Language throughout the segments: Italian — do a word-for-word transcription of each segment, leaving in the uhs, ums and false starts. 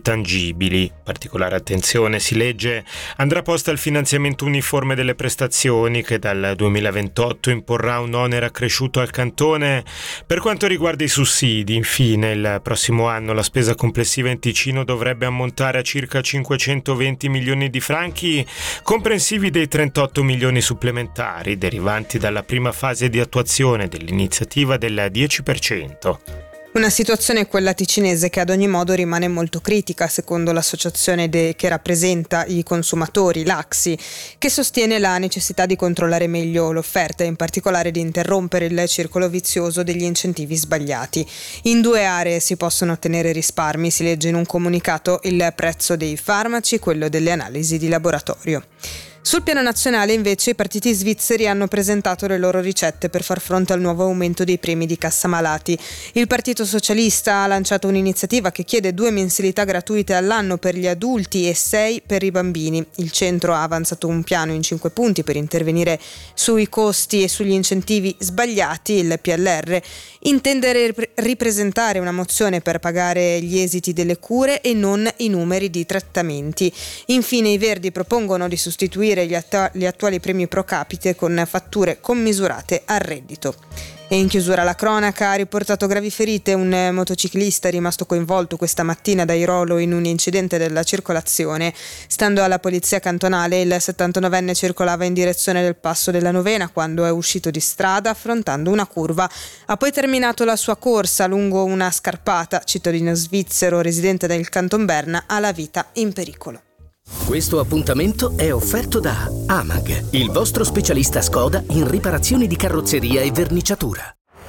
intangibili. Particolare attenzione, si legge, andrà posta il finanziamento uniforme delle prestazioni che dal duemilaventotto imporrà un onere accresciuto al cantone. Per quanto riguarda i sussidi, infine, il prossimo anno la spesa complessiva in Ticino dovrebbe ammontare a circa cinquecentoventi milioni di franchi, comprensivi dei trentotto milioni supplementari derivanti dalla prima fase di attuazione dell'iniziativa del dieci per cento. Una situazione, quella ticinese, che ad ogni modo rimane molto critica, secondo l'associazione de- che rappresenta i consumatori, l'A C S I, che sostiene la necessità di controllare meglio l'offerta e in particolare di interrompere il circolo vizioso degli incentivi sbagliati. In due aree si possono ottenere risparmi, si legge in un comunicato: il prezzo dei farmaci e quello delle analisi di laboratorio. Sul piano nazionale, invece, i partiti svizzeri hanno presentato le loro ricette per far fronte al nuovo aumento dei premi di cassa malati. Il Partito Socialista ha lanciato un'iniziativa che chiede due mensilità gratuite all'anno per gli adulti e sei per i bambini. Il centro ha avanzato un piano in cinque punti per intervenire sui costi e sugli incentivi sbagliati. Il P L R intende ripresentare una mozione per pagare gli esiti delle cure e non i numeri di trattamenti. Infine, i Verdi propongono di sostituire Gli, attu- gli attuali premi pro capite con fatture commisurate al reddito. E in chiusura la cronaca: ha riportato gravi ferite un motociclista rimasto coinvolto questa mattina da Irolo in un incidente della circolazione. Stando alla polizia cantonale, il settantanovenne circolava in direzione del passo della Novena quando è uscito di strada affrontando una curva. Ha poi terminato la sua corsa lungo una scarpata. Cittadino svizzero residente del Canton Berna ha la vita in pericolo. Questo appuntamento è offerto da Amag, il vostro specialista Skoda in riparazioni di carrozzeria e verniciatura.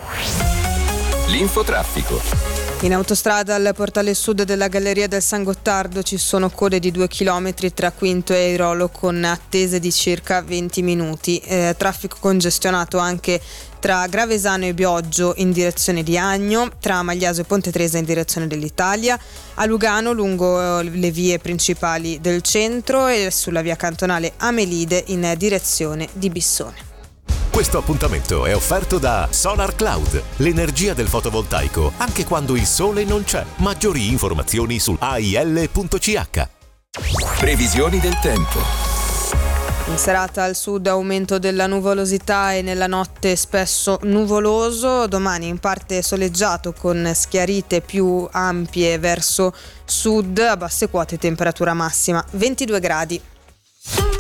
L'infotraffico. In autostrada al portale sud della Galleria del San Gottardo ci sono code di due chilometri tra Quinto e Airolo con attese di circa venti minuti. Eh, traffico congestionato anche tra Gravesano e Bioggio in direzione di Agno, tra Magliaso e Ponte Tresa in direzione dell'Italia, a Lugano lungo le vie principali del centro e sulla via cantonale Amelide in direzione di Bissone. Questo appuntamento è offerto da Solar Cloud, l'energia del fotovoltaico anche quando il sole non c'è. Maggiori informazioni su A I L punto C H. Previsioni del tempo. In serata al sud aumento della nuvolosità e nella notte spesso nuvoloso. Domani in parte soleggiato con schiarite più ampie verso sud, a basse quote temperatura massima ventidue gradi.